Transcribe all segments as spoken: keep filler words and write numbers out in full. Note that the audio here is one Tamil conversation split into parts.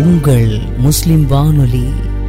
உங்கள் முஸ்லிம் வானொலி.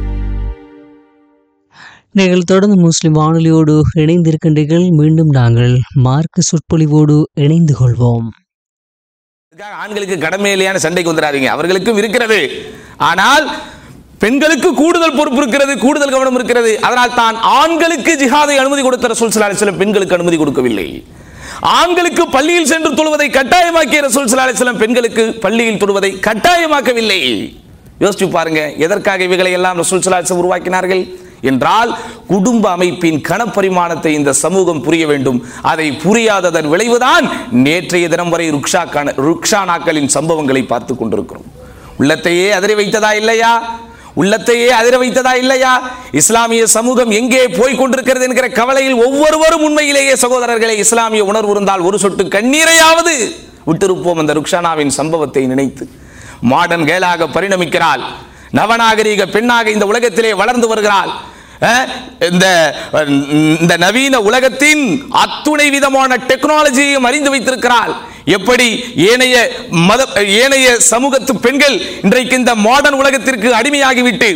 நீங்கள் தொடர்ந்து முஸ்லிம் வானொலியோடு இணைந்திருக்கின்றீர்கள். மீண்டும் நாங்கள் மார்க்க சொற்பொழிவோடு இணைந்து கொள்வோம். ஆண்களுக்கு கடமையிலேயான சண்டைக்கு வந்துடாதீங்க, அவர்களுக்கும் இருக்கிறது. ஆனால் பெண்களுக்கு கூடுதல் பொறுப்பு இருக்கிறது, கூடுதல் கவனம் இருக்கிறது. அதனால் தான் ஆண்களுக்கு ஜிஹாதை அனுமதி கொடுத்த ரசூல் ஸல்லல்லாஹு அலைஹி வஸல்லம் பெண்களுக்கு அனுமதி கொடுக்கவில்லை. ஆண்களுக்கு பள்ளியில் சென்று தொழுவதை கட்டாயமாக்கிய ரசூல் ஸல்லல்லாஹு அலைஹி வஸல்லம் பெண்களுக்கு பள்ளியில் தொழுவதை கட்டாயமாக்கவில்லை. யோசிச்சு பாருங்க, எதற்காக இவைகளை எல்லாம் ரசூல் ஸல்லல்லாஹு அலைஹி வஸல்லம் உருவாக்கினார்கள் என்றால் குடும்ப அமைப்பின் கணப்பரிமாணத்தை இந்த சமூகம் புரிய வேண்டும். அதை புரியாததன் விளைவுதான் நேற்றைய தினம் வரை ருக்ஷானாக்களின் சம்பவங்களை பார்த்து கொண்டிருக்கிறோம். உள்ளத்தையே அதிர வைத்ததா இல்லையா? உள்ளத்தையே அதிர வைத்ததா இல்லையா? இஸ்லாமிய சமூகம் எங்கே போய் கொண்டிருக்கிறது என்கிற கவலையில் ஒவ்வொருவரும் உண்மையிலேயே சகோதரர்களை இஸ்லாமிய உணர்வு இருந்தால் ஒரு சொட்டு கண்ணீரையாவது விட்டிருப்போம். அந்த ருக்ஷானாவின் சம்பவத்தை நினைத்து மாடர்ன் கேளாக பரிணமிக்கிறாள், நவநாகரீக பெண்ணாக இந்த உலகத்திலே வளர்ந்து வருகிறாள். இந்த நவீன உலகத்தின் அத்துணை விதமான டெக்னாலஜியையும் அறிந்து வைத்திருக்கிறாள். எப்படி ஏனைய மத ஏனைய சமூகத்து பெண்கள் இன்றைக்கு இந்த மாடர்ன் உலகத்திற்கு அடிமையாகிவிட்டு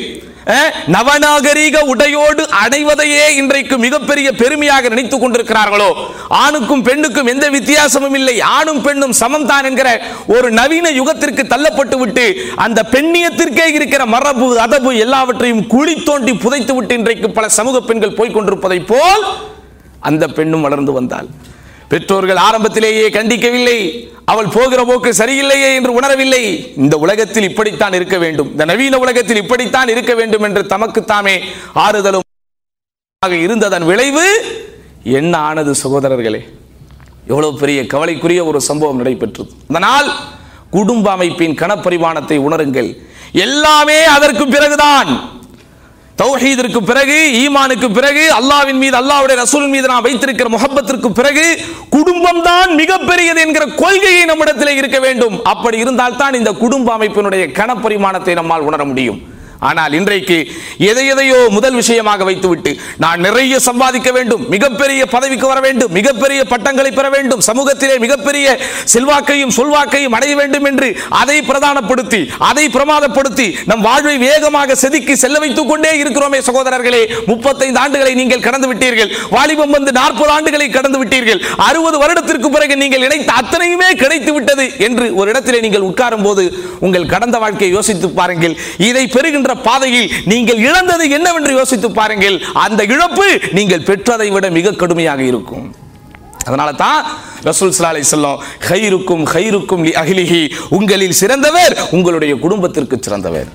நவநாகரீக உடையோடு அடைவதையே இன்றைக்கு மிகப்பெரிய பெருமையாக நினைத்துக் கொண்டிருக்கிறார்களோ, ஆணுக்கும் பெண்ணுக்கும் எந்த வித்தியாசமும் இல்லை, ஆணும் பெண்ணும் சமம்தான் என்கிற ஒரு நவீன யுகத்திற்கு தள்ளப்பட்டு விட்டு அந்த பெண்ணியத்திற்கே இருக்கிற மரபு அதபு எல்லாவற்றையும் குழி தோண்டி புதைத்து விட்டு இன்றைக்கு பல சமூக பெண்கள் போய்கொண்டிருப்பதை போல் அந்த பெண்ணும் வளர்ந்து வந்தாள். பெற்றோர்கள் ஆரம்பத்திலேயே கண்டிக்கவில்லை, அவள் போகிற போக்கு சரியில்லையே என்று உணரவில்லை. இந்த உலகத்தில் இப்படித்தான் இருக்க வேண்டும், இந்த நவீன உலகத்தில் இப்படித்தான் இருக்க வேண்டும் என்று தமக்கு தாமே ஆறுதலும் இருந்ததன் விளைவு என்ன ஆனது சகோதரர்களே? எவ்வளவு பெரிய கவலைக்குரிய ஒரு சம்பவம் நடைபெற்றது. அதனால் குடும்ப அமைப்பின் கணப்பரிமாணத்தை உணருங்கள். எல்லாமே அதற்கு பிறகுதான், தௌஹீதிற்கு பிறகு, ஈமானுக்கு பிறகு, அல்லாஹ்வின் மீது அல்லாஹ்வுடைய ரசூல் மீது நாம் வைத்திருக்கிற முஹப்பத்திற்கு பிறகு குடும்பம் தான் மிகப்பெரியது என்கிற கொள்கையை நம்மிடத்தில் இருக்க வேண்டும். அப்படி இருந்தால் தான் இந்த குடும்ப அமைப்பினுடைய கணப்பரிமாணத்தை நம்மால் உணர முடியும். ஆனால் இன்றைக்கு எதை எதையோ முதல் விஷயமாக வைத்துவிட்டு நான் நிறைய சம்பாதிக்க வேண்டும், மிகப்பெரிய பதவிக்கு வர வேண்டும், மிகப்பெரிய பட்டங்களை பெற வேண்டும், சமூகத்திலே மிகப்பெரிய செல்வாக்கையும் சொல்வாக்கையும் அடைய வேண்டும் என்று அதை பிரதானப்படுத்தி அதை பிரமாதப்படுத்தி நம் வாழ்வை வேகமாக செதுக்கி செல்ல வைத்துக் கொண்டே இருக்கிறோமே சகோதரர்களே. முப்பத்தைந்து ஆண்டுகளை நீங்கள் கடந்து விட்டீர்கள், வாலிபம் வந்து நாற்பது ஆண்டுகளை கடந்து விட்டீர்கள், அறுபது வருடத்திற்கு பிறகு நீங்கள் நினைத்த அத்தனையுமே கிடைத்து விட்டது என்று ஒரு இடத்திலே நீங்கள் உட்காரும் போது உங்கள் கடந்த வாழ்க்கையை யோசித்து பாருங்கள். இதை பெறுகின்ற பாதையில் நீங்கள் இழந்தது என்னவென்று யோசித்து பாருங்கள். அந்த இழப்பு நீங்கள் பெற்றதை விட மிக கடுமையாக இருக்கும். அதனால தான் ரசூல் ஸல்லல்லாஹு அலைஹி வஸல்லம் கைருக்கும் கைருக்கும் லி அஹ்லிஹி, உங்களில் சிறந்தவர் உங்களுடைய குடும்பத்திற்கு சிறந்தவர்.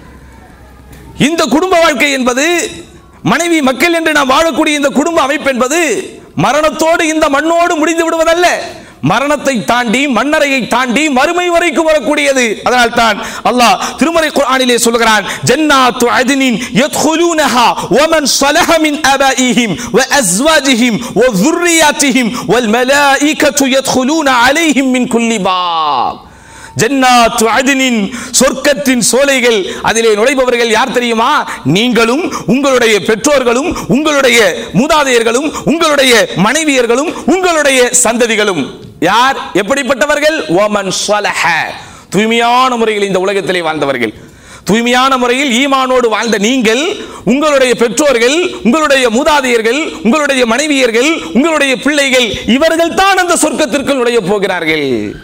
இந்த குடும்ப வாழ்க்கை என்பது, மனைவி மக்கள் என்று நாம் வாழக்கூடிய இந்த குடும்ப அமைப்பு என்பது மரணத்தோடு இந்த மண்ணோடு முடிந்து விடுவதல்ல, மரணத்தை தாண்டி மண்ணறையை தாண்டி மறுமை வரைக்கும் வரக்கூடியது. அதனால் தான் அல்லாஹ் திருமறை குர்ஆனிலே சொல்கிறான், ஜன்னாத்து அத்னின் யத்குலூனஹா வமன் ஸலஹ மின் ஆபாஇஹிம் வ அஸ்வாஜிஹிம் வ ذُرِّيَّاتِهِمْ வல்மலாயிகத்து யத்குலூன அலைஹிம் மின் குல்லி பாப். ஜன்னாத்து அத்னின், சொர்க்கத்தின் சோலைகள், அதிலே நுழைபவர்கள் யார் தெரியுமா? நீங்களும் உங்களுடைய பெற்றோர்களும் உங்களுடைய மூதாதையர்களும் உங்களுடைய மனைவியர்களும் உங்களுடைய சந்ததிகளும். யார்? எப்படிப்பட்டவர்கள்? வமன் ஸலஹ, தூய்மையான முறையில் இந்த உலகத்திலே வாழ்ந்தவர்கள், தூய்மையான முறையில் ஈமானோடு வாழ்ந்த நீங்கள், உங்களுடைய பெற்றோர்கள், உங்களுடைய மூதாதையர்கள், உங்களுடைய மனைவியர்கள், உங்களுடைய பிள்ளைகள், இவர்கள் தான் அந்த சொர்க்கத்திற்கு நுழைய போகிறார்கள்.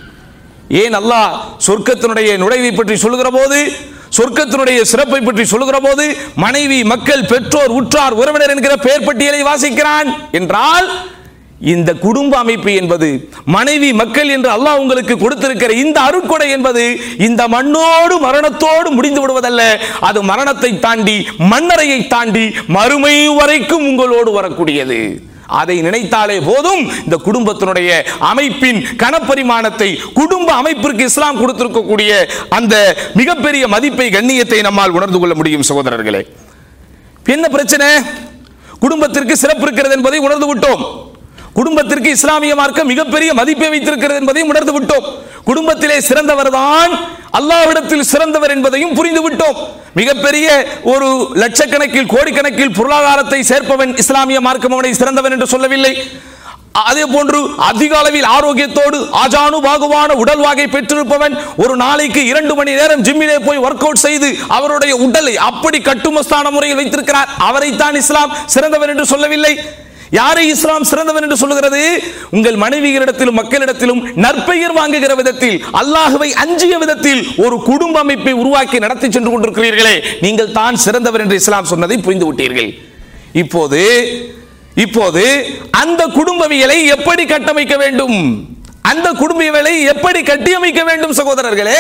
ஏன் அல்லாஹ் சொர்க்கத்தினுடைய நுழைவை பற்றி சொல்லுகிற போது, சொர்க்கத்தினுடைய சிறப்பை பற்றி சொல்லுகிற போது மனைவி மக்கள் பெற்றோர் உற்றார் உறவினர் என்கிற பெயர் பட்டியலை வாசிக்கிறான் என்றால், இந்த குடும்ப அமைப்பு என்பது, மனைவி மக்கள் என்று அல்லாஹ் உங்களுக்கு கொடுத்திருக்கிற இந்த அருட்கொடை என்பது இந்த மண்ணோடு மரணத்தோடு முடிந்து விடுவதல்ல, அது மரணத்தை தாண்டி மண்ணறையை தாண்டி மறுமை வரைக்கும் உங்களோடு வரக்கூடியது. அதை நினைத்தாலே போதும் இந்த குடும்பத்தினுடைய அமைப்பின் கணப்பரிமாணத்தை, குடும்ப அமைப்பிற்கு இஸ்லாம் கொடுத்திருக்கக்கூடிய அந்த மிகப்பெரிய மதிப்பை, கண்ணியத்தை நம்மால் உணர்ந்து கொள்ள முடியும் சகோதரர்களே. என்ன பிரச்சனை? குடும்பத்திற்கு சிறப்பு இருக்கிறது என்பதை உணர்ந்து விட்டோம். குடும்பத்திற்கு இஸ்லாமிய மார்க்கம் மிகப்பெரிய மதிப்பை வைத்திருக்கிறது என்பதையும் உணர்ந்து விட்டோம். குடும்பத்திலே சிறந்தவர் தான் அல்லாஹ்விடத்தில் சிறந்தவர் என்பதையும் புரிந்து விட்டோம். மிகப்பெரிய ஒரு லட்சக்கணக்கில் கோடிக்கணக்கில் பொருளாதாரத்தை சேர்ப்பவன் இஸ்லாமிய மார்க்கம் அவனை சிறந்தவன் என்று சொல்லவில்லை. அதே போன்று அதிக அளவில் ஆரோக்கியத்தோடு ஆஜானு பாகுவான உடல் வாகை பெற்றிருப்பவன் ஒரு நாளைக்கு இரண்டு மணி நேரம் ஜிம்மிலே போய் ஒர்க் அவுட் செய்து அவருடைய உடலை அப்படி கட்டுமஸ்தான முறையில் வைத்திருக்கிறார். அவரைத்தான் இஸ்லாம் சிறந்தவர் என்று சொல்லவில்லை. யாரை இஸ்லாம் சிறந்தவன் என்று சொல்லுகிறது? உங்கள் மனைவியரிடத்திலும் மக்களிடத்திலும் நற்பெயர் வாங்குகிற விதத்தில், அல்லாஹ்வை அஞ்சிய விதத்தில் ஒரு குடும்ப அமைப்பை உருவாக்கி நடத்தி சென்று கொண்டிருக்கிறீர்களே, நீங்கள் தான் சிறந்தவர் என்று இஸ்லாம் சொன்னதை புரிந்து விட்டீர்கள். இப்போது இப்போது அந்த குடும்பவியலை எப்படி கட்டமைக்க வேண்டும், அந்த குடும்பவியலை எப்படி கட்டியமைக்க வேண்டும் சகோதரர்களே?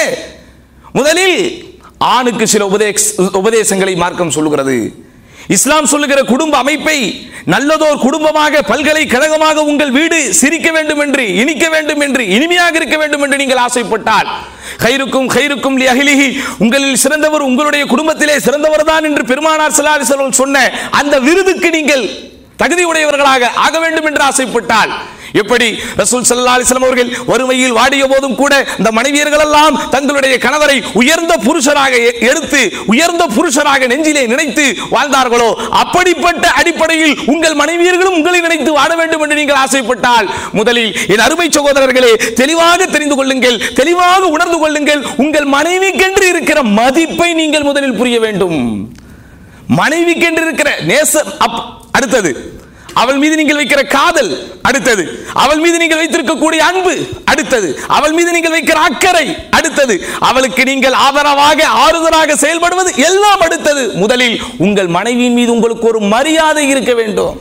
முதலில் ஆணுக்கு சில உபதேசங்களை மார்க்கம் சொல்லுகிறது. இஸ்லாம் சொல்லுகிற குடும்ப அமைப்பை நல்லதோர் குடும்பமாக, பல்கலைக்கழகமாக உங்கள் வீடு சிரிக்க வேண்டும் என்று, இனிக்க வேண்டும் என்று, இனிமையாக இருக்க வேண்டும் என்று நீங்கள் ஆசைப்பட்டால், கைருக்கும் கைருக்கும் லிஅஹ்லிஹி, உங்களில் சிறந்தவர் உங்களுடைய குடும்பத்திலே சிறந்தவர் தான் என்று பெருமானார் ஸல்லல்லாஹு அலைஹி வஸல்லம் சொன்ன அந்த விருதுக்கு நீங்கள் தகுதி உடையவர்களாக ஆக வேண்டும் என்று ஆசைப்பட்டால், எப்படி ரசூல் ஸல்லல்லாஹு அலைஹி வஸல்லம் அவர்கள் வறுமையில் வாடிய போதும் கூட இந்த மனைவியர்கள் எல்லாம் தங்களுடைய கணவரை உயர்ந்த புருஷராக எடுத்து, உயர்ந்த புருஷராக நெஞ்சிலே நினைத்து வாழ்ந்தார்களோ, அப்படிப்பட்ட அடிப்படையில் உங்கள் மனைவியர்களும் உங்களை நினைத்து வாழ வேண்டும் என்று நீங்கள் ஆசைப்பட்டால், முதலில் என் அருமை சகோதரர்களே, தெளிவாக தெரிந்து கொள்ளுங்கள், தெளிவாக உணர்ந்து கொள்ளுங்கள். உங்கள் மனைவிக்கென்று இருக்கிற மதிப்பை நீங்கள் முதலில் புரிய வேண்டும். மனைவிக்கென்று இருக்கிற நேசம் அடுத்தது, அவள் மீது நீங்கள் வைக்கிற காதல் அடுத்தது, அவள் மீது நீங்கள் வைத்திருக்கக்கூடிய அன்பு அடுத்தது, அவள் மீது நீங்கள் வைக்கிற அக்கறை அடுத்தது, அவளுக்கு நீங்கள் ஆதரவாக ஆறுதலாக செயல்படுவது எல்லாம் அடுத்தது. முதலில் உங்கள் மனைவியின் மீது உங்களுக்கு ஒரு மரியாதை இருக்க வேண்டும்.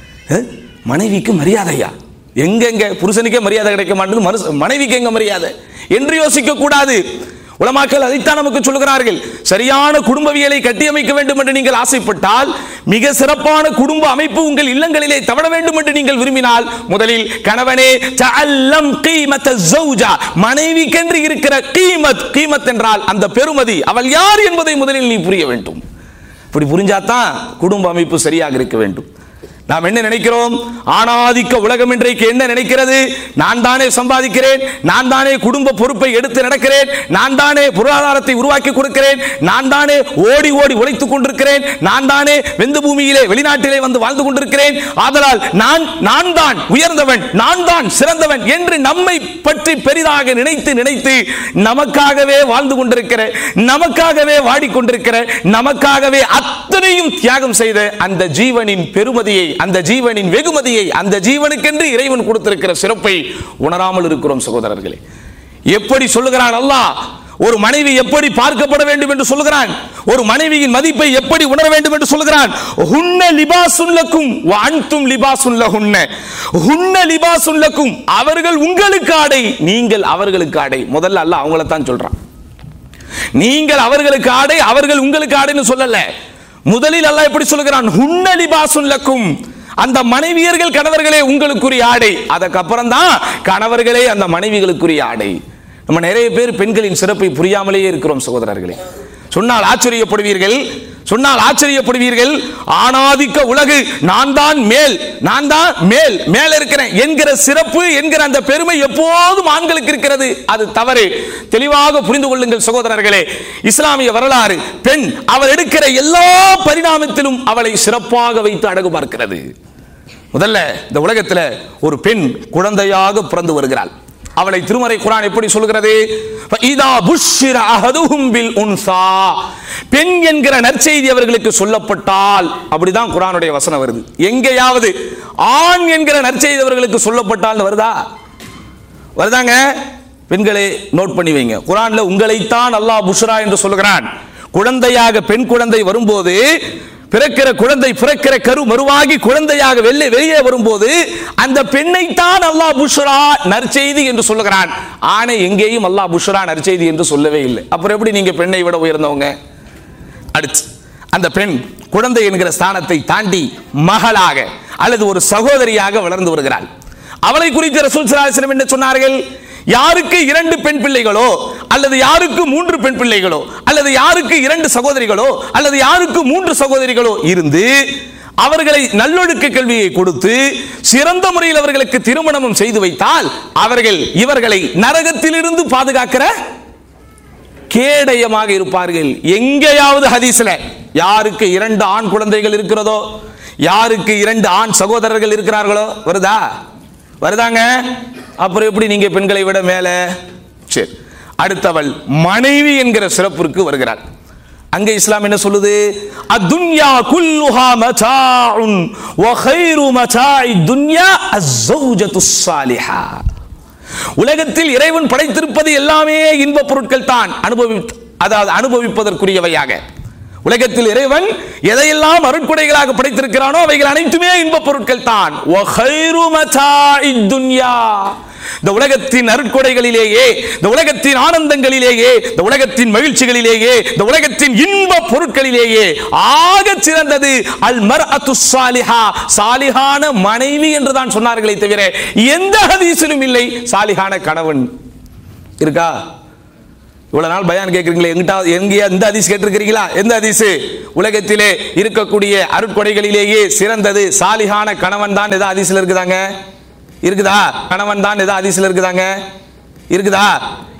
மனைவிக்கு மரியாதையா? எங்கெங்க புருஷனுக்கே மரியாதை கிடைக்க மாட்டேங்குது, மனைவிக்கு எங்க மரியாதை என்று யோசிக்க கூடாது. உலமாக்கள் அதைத்தான் நமக்கு சொல்கிறார்கள். சரியான குடும்பவியலை கட்டியமைக்க வேண்டும் என்று நீங்கள் ஆசைப்பட்டால், மிக சிறப்பான குடும்ப அமைப்பு உங்கள் இல்லங்களிலே தவழ வேண்டும் என்று நீங்கள் விரும்பினால், முதலில் கணவனே தஅல்லம் கீமத் ஸௌஜா, மனைவிக்கென்று இருக்கிற கீமத், கீமத் என்றால் அந்த பெருமதி, அவள் யார் என்பதை முதலில் நீ புரிய வேண்டும். இப்படி புரிஞ்சாதான் குடும்ப அமைப்பு சரியாக இருக்க வேண்டும். நாம் என்ன நினைக்கிறோம்? ஆணாதிக்க உலகம் இன்றைக்கு என்ன நினைக்கிறது? நான் தானே சம்பாதிக்கிறேன், நான் தானே குடும்ப பொறுப்பை எடுத்து நடக்கிறேன், நான் தானே பொருளாதாரத்தை உருவாக்கி கொடுக்கிறேன், நான் தானே ஓடி ஓடி உழைத்துக் கொண்டிருக்கிறேன், நான் தானே வெந்த பூமியிலே வெளிநாட்டிலே வந்து வாழ்ந்து கொண்டிருக்கிறேன், ஆதலால் நான் நான் தான் உயர்ந்தவன், நான் தான் சிறந்தவன் என்று நம்மை பற்றி பெரிதாக நினைத்து நினைத்து நமக்காகவே வாழ்ந்து கொண்டிருக்கிற, நமக்காகவே வாடிக்கொண்டிருக்கிற, நமக்காகவே அத்தனையும் தியாகம் செய்த அந்த ஜீவனின் பெருமதியை, அந்த ஜீவனின் வெகுமதியை, அந்த ஜீவனுக்கென்று இறைவன் கொடுத்திருக்கிற சிறப்பை உணராமல் இருக்கிறோம் சகோதரர்களே. எப்படி சொல்லுகிறான் அல்லாஹ்? ஒரு மனைவி எப்படி பார்க்கப்பட வேண்டும் என்று சொல்லுகிறான், ஒரு மனைவியின் மதிப்பை எப்படி உணர வேண்டும் என்று சொல்லுகிறான். ஹுன்ன லிபாசுன் லக்கும் வ அன்தும் லிபாசுன் லஹுன்ன, ஹுன்ன லிபாசுன் லக்கும், அவர்கள் உங்களுக்கு ஆடை, நீங்கள் அவர்களுக்கு ஆடை. முதல்ல அல்லாஹ் அவங்கள தான் சொல்றான். நீங்கள் அவர்களுக்கு ஆடை, அவர்கள் உங்களுக்கு ஆடைன்னு சொல்லல. முதலில் அல்லாஹ் எப்படி சொல்லுகிறான்? ஹுன்ன லிபாசுன் லக்கும், அந்த மனைவியர்கள் கணவர்களே உங்களுக்குரிய ஆடை. அதுக்கப்புறம் தான் கணவர்களே அந்த மனைவிகளுக்குரிய ஆடை. நம்ம நிறைய பேர் பெண்களின் சிறப்பை புரியாமலேயே இருக்கிறோம் சகோதரர்களே. சொன்னால் ஆச்சரியப்படுவீர்கள், சொன்னால் ஆச்சரியப்படுவீர்கள். ஆணாதிக்க உலகு, நான் தான் மேல், நான் தான் மேல், மேல இருக்கிறேன் என்கிற சிறப்பு, என்கிற அந்த பெருமை எப்போதும் ஆண்களுக்கு இருக்கிறது. அது தவறு. தெளிவாக புரிந்து கொள்ளுங்கள் சகோதரர்களே. இஸ்லாமிய வரலாறு, பெண் அவள் எடுக்கிற எல்லா பரிணாமத்திலும் அவளை சிறப்பாக வைத்து அழகு பார்க்கிறது. முதல்ல இந்த உலகத்தில் ஒரு பெண் குழந்தையாக பிறந்து வருகிறாள். அவளை திருமறை குர்ஆன் எப்படி சொல்கிறது? இதா புஷ்ஷிர அஹதுஹும் பில் உன்ஸா, பெண் என்கிற நற்செய்தி அவர்களுக்கு சொல்லப்பட்டால், அப்படிதான் குர்ஆனுடைய வசனம் வருது. எங்கேயாவது ஆண் என்கிற நற்செய்தி அவர்களுக்கு சொல்லப்பட்டால் வருதா? வருதாங்க? பெண்களே நோட் பண்ணி வைங்க. குர்ஆன்ல உங்களைத்தான் அல்லாஹ் புஷ்ரா என்று சொல்லுகிறான். குழந்தையாக பெண் குழந்தை வரும்போது, பிறக்கிற குழந்தை, பிறக்கிற கரு மறுவாகி குழந்தையாக வெளியே வெளியே வரும்போது அந்த பெண்ணைத்தான் அல்லாஹ் புஷ்ரா நற்செய்தி என்று சொல்லுகிறான். ஆணை எங்கேயும் அல்லாஹ் புஷ்ரா நற்செய்தி என்று சொல்லவே இல்லை. அப்புறம் எப்படி நீங்க பெண்ணை விட உயர்ந்தவங்க? அடுத்து அந்த பெண் குழந்தை என்கிற ஸ்தானத்தை தாண்டி மகளாக அல்லது ஒரு சகோதரியாக வளர்ந்து வருகிறாள். அவளை குறித்து ரசூல் ஸல்லல்லாஹு அலைஹி வஸல்லம் என்ன சொன்னார்கள்? யாருக்கு இரண்டு பெண் பிள்ளைகளோ, அல்லது யாருக்கு மூன்று பெண் பிள்ளைகளோ, அல்லது யாருக்கு இரண்டு சகோதரிகளோ, அல்லது யாருக்கு மூன்று சகோதரிகளோ இருந்து அவர்களை நல்லொழுக்க கல்வியை கொடுத்து சிறந்த முறையில் அவர்களுக்கு திருமணமும் செய்து வைத்தால், அவர்கள் இவர்களை நரகத்திலிருந்து பாதுகாக்கிற கேடயமாக இருப்பார்கள். எங்கேயாவது ஹதீஸ்ல யாருக்கு இரண்டு ஆண் குழந்தைகள் இருக்கிறதோ, யாருக்கு இரண்டு ஆண் சகோதரர்கள் இருக்கிறார்களோ வருதா? வருதாங்க? அப்புறம் எப்படி நீங்க பெண்களை விட மேல? சரி, அடுத்தவள் மனைவி என்கிற சிறப்பிற்கு வருகிறாள். அங்க இஸ்லாம் என்ன சொல்லுது? அத்துன்யா குல்லுஹா மதாஉன் வ கைரு மதாஇ துன்யா அஸ்ஸௌஜத்துஸ் ஸாலிஹா. உலகத்தில் இறைவன் படைத்திருப்பது எல்லாமே இன்ப பொருட்கள் தான், அனுபவி அதாவது அனுபவிப்பதற்குரியவையாக. உலகத்தில் இறைவன் எதையெல்லாம் அருட்கொடைகளாக படைத்திருக்கிறானோ அவைகள் அனைத்துமே இன்ப பொருட்கள் தான். வ கைரு மதாஇ துன்யா. இந்த உலகத்தின் அருட்கொடைகளிலேயே, இந்த உலகத்தின் ஆனந்தங்களிலேயே, இந்த உலகத்தின் மகிழ்ச்சிகளிலேயே, இந்த உலகத்தின் இன்ப பொருட்களிலேயே ஆக சிறந்தது அல் மர்அத்து ஸாலிஹா, சாலிஹான மனைவி என்று தான் சொன்னார்களே தவிர எந்த ஹதீஸிலும் இல்லை சாலிஹான கணவன். இருக்கா? இவ்வளவு நாள் பயான் கேட்கிறீங்களே, எங்கிட்ட எங்கேயா எந்த ஹதீஸ் கேட்டிருக்கிறீங்களா? எந்த ஹதீஸ்? உலகத்திலே இருக்கக்கூடிய அருட்கொடைகளிலேயே சிறந்தது சாலிஹான கணவன் தான் ஏதாவது ஹதீஸ்ல இருக்குதாங்க? இருக்குதா? கணவன் தான் ஏதாவது ஹதீஸ்ல இருக்குதாங்க? இருக்குதா?